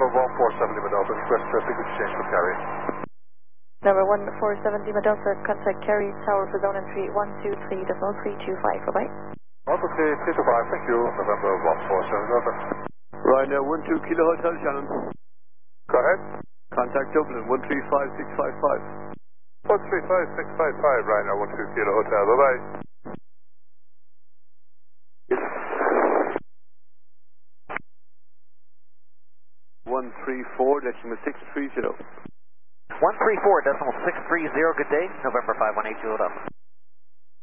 November 147 Lima Delta, request traffic exchange for carry. Number 147 Lima Delta, contact carry tower for zone entry 123.325, bye-bye. 123.325, thank you, November 147 Delta. Ryanair 12 Kilo Hotel Shannon. Go ahead. Contact Dublin 135655. 135655, Ryanair 12 Kilo Hotel, bye-bye. 134.630. 134.630, good day, November 5182, hold up.